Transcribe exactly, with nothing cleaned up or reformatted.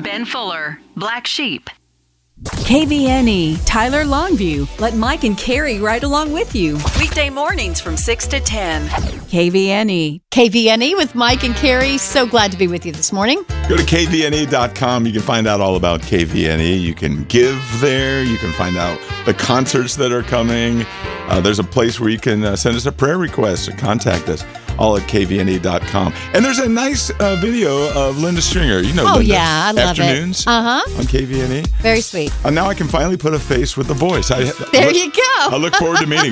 Ben Fuller, Black Sheep. K V N E, Tyler Longview. Let Mike and Carrie ride along with you. Weekday mornings from six to ten. K V N E. K V N E with Mike and Carrie. So glad to be with you this morning. Go to K V N E dot com. You can find out all about K V N E. You can give there. You can find out the concerts that are coming. Uh, there's a place where you can uh, send us a prayer request or contact us. All at K V N E dot com. And there's a nice uh, video of Linda Stringer. You know oh, Linda. yeah, I love Afternoons it. Uh-huh. On K V N E. Very sweet. And now I can finally put a face with the voice. I, there I look, you go. I look forward to meeting